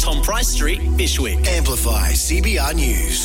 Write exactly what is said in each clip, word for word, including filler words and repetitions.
Tom Price Street, Bishwick. Amplify C B R News.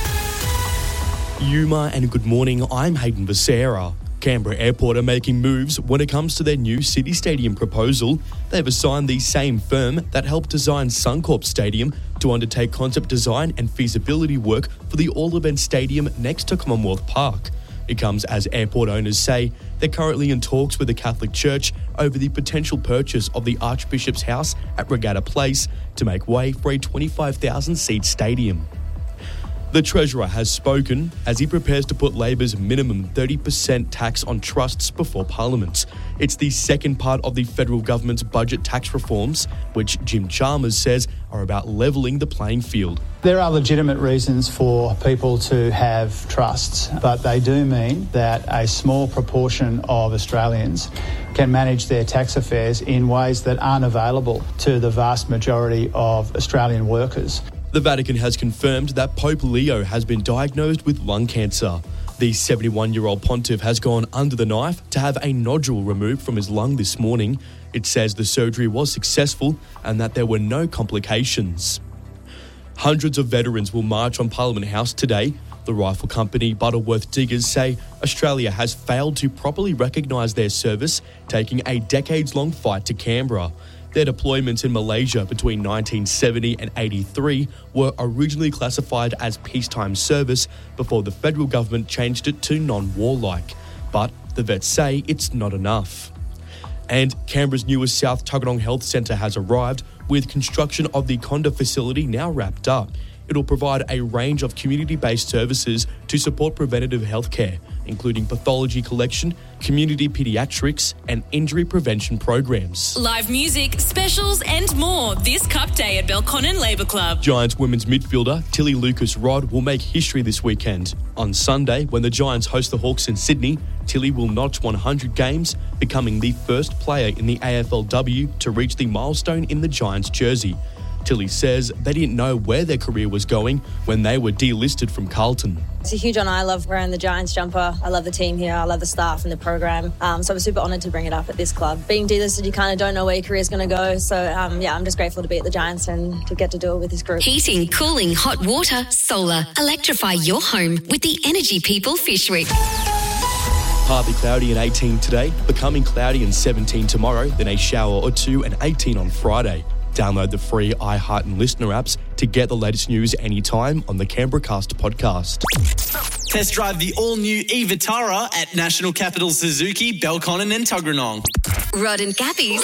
Yuma and good morning, I'm Hayden Becerra. Canberra Airport are making moves when it comes to their new City Stadium proposal. They've assigned the same firm that helped design Suncorp Stadium to undertake concept design and feasibility work for the all-event stadium next to Commonwealth Park. It comes as airport owners say they're currently in talks with the Catholic Church over the potential purchase of the Archbishop's House at Regatta Place to make way for a twenty-five thousand seat stadium. The Treasurer has spoken as he prepares to put Labor's minimum thirty percent tax on trusts before Parliament. It's the second part of the federal government's budget tax reforms, which Jim Chalmers says are about levelling the playing field. There are legitimate reasons for people to have trusts, but they do mean that a small proportion of Australians can manage their tax affairs in ways that aren't available to the vast majority of Australian workers. The Vatican has confirmed that Pope Leo has been diagnosed with lung cancer. The seventy-one-year-old pontiff has gone under the knife to have a nodule removed from his lung this morning. It says the surgery was successful and that there were no complications. Hundreds of veterans will march on Parliament House today. The rifle company Butterworth Diggers say Australia has failed to properly recognise their service, taking a decades-long fight to Canberra. Their deployments in Malaysia between nineteen seventy and eighty-three were originally classified as peacetime service before the federal government changed it to non-warlike. But the vets say it's not enough. And Canberra's newest South Tuggeranong Health Centre has arrived, with construction of the Conda facility now wrapped up. It'll provide a range of community-based services to support preventative healthcare, including pathology collection, community paediatrics and injury prevention programs. Live music, specials and more this Cup Day at Belconnen Labour Club. Giants women's midfielder Tilly Lucas-Rod will make history this weekend. On Sunday, when the Giants host the Hawks in Sydney, Tilly will notch one hundred games, becoming the first player in the A F L W to reach the milestone in the Giants jersey. Tilly says they didn't know where their career was going when they were delisted from Carlton. It's a huge honour. I love wearing the Giants jumper. I love the team here. I love the staff and the program. Um, so I'm super honoured to bring it up at this club. Being delisted, you kind of don't know where your career is going to go. So um, yeah, I'm just grateful to be at the Giants and to get to do it with this group. Heating, cooling, hot water, solar. Electrify your home with the Energy People Fishwick. Partly cloudy and eighteen today, becoming cloudy and seventeen tomorrow, then a shower or two and eighteen on Friday. Download the free iHeart and Listener apps to get the latest news anytime on the Canberra Cast podcast. Test drive the all-new e-Vitara at National Capital Suzuki, Belconnen and Tuggeranong. Rod and Gabby's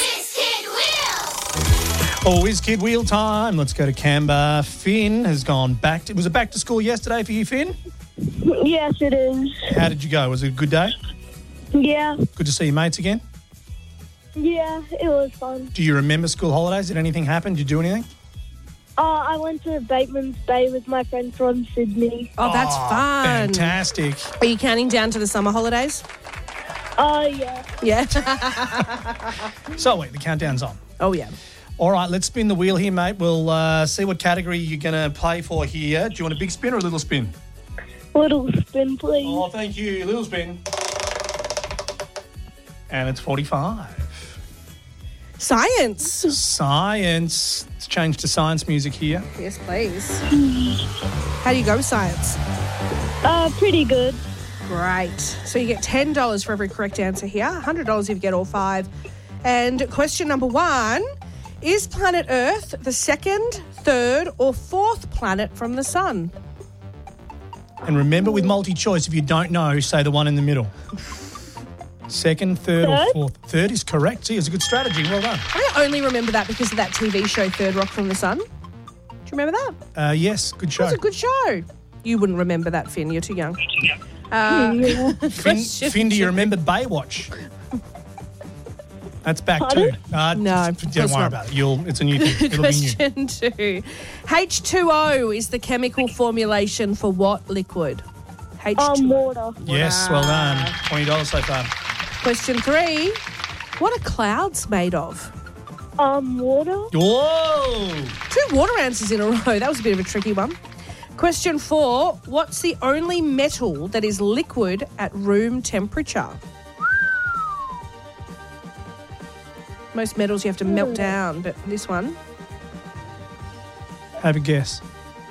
Oh, Whiz Kid Wheel time. Let's go to Canberra. Finn has gone back. To, was it back to school yesterday for you, Finn? Yes, it is. How did you go? Was it a good day? Yeah. Good to see your mates again? Yeah, it was fun. Do you remember school holidays? Did anything happen? Did you do anything? Uh, I went to Bateman's Bay with my friend from Sydney. Oh, that's Oh, fun. Fantastic. Are you counting down to the summer holidays? Oh, yeah. Yeah. So, wait, the countdown's on. Oh, yeah. All right, let's spin the wheel here, mate. We'll uh, see what category you're going to play for here. Do you want a big spin or a little spin? Little spin, please. Oh, thank you. Little spin. And it's forty-five. Science. Science. Let's change to science music here. Yes, please. How do you go with science? Uh, pretty good. Great. So you get ten dollars for every correct answer here, one hundred dollars if you get all five. And question number one, is planet Earth the second, third or fourth planet from the sun? And remember with multi-choice, if you don't know, say the one in the middle. Second, third, Third? or fourth. Third is correct. See, it's a good strategy. Well done. I only remember that because of that T V show Third Rock from the Sun. Do you remember that? Uh, yes, good show. It was a good show. You wouldn't remember that, Finn. You're too young. Uh, Finn, Finn, do you remember Baywatch? That's back too. Uh, No, just- of don't course worry not. about it. You'll, it's a new thing. It'll be new. Question two. H two O is the chemical formulation for what liquid? H two O. Um, water. Yes, well done. twenty dollars so far. Question three. What are clouds made of? Um, water. Whoa! Two water answers in a row. That was a bit of a tricky one. Question four. What's the only metal that is liquid at room temperature? Most metals you have to melt down, but this one. Have a guess.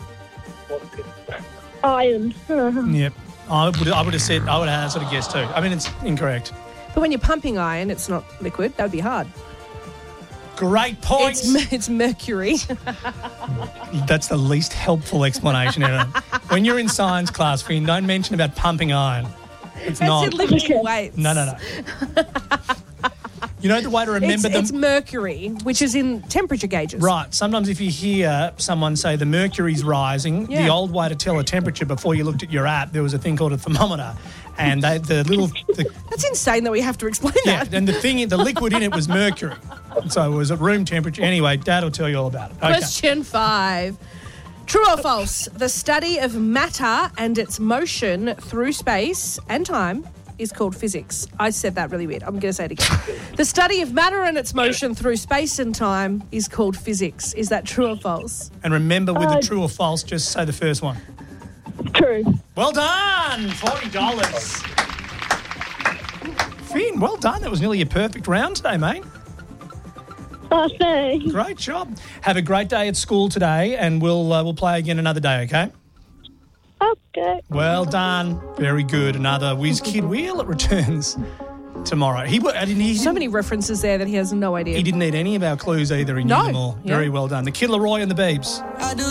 Iron. Yep. I would, I would have said, I would have sort of guessed too. I mean, it's incorrect. But when you're pumping iron, it's not liquid. That would be hard. Great point. It's, it's mercury. That's the least helpful explanation ever. When you're in science class, Finn, don't mention about pumping iron. It's That's not. in lifting weights. No, no, no. You know the way to remember It's, them? it's mercury, which is in temperature gauges. Right. Sometimes if you hear someone say the mercury's rising, Yeah. the old way to tell a temperature before you looked at your app, there was a thing called a thermometer. And they, the little... The, That's insane that we have to explain yeah, that. and the thing, the liquid in it was mercury. So it was at room temperature. Anyway, Dad will tell you all about it. Okay. Question five. True or false? The study of matter and its motion through space and time is called physics. I said that really weird. I'm going to say it again. The study of matter and its motion through space and time is called physics. Is that true or false? And remember, with Uh, the true or false, just say the first one. True. Well done! forty dollars. Finn, well done. That was nearly a perfect round today, mate. Oh, thanks. Great job. Have a great day at school today, and we'll uh, we'll play again another day, okay? Okay. Well done. Very good. Another Whiz Kid Wheel. It returns tomorrow. He, wa- didn't, he, So didn't, many references there that he has no idea. he didn't need any of our clues either. He knew No. them all. Yeah. Very well done. The Kid Laroi and the Beebs.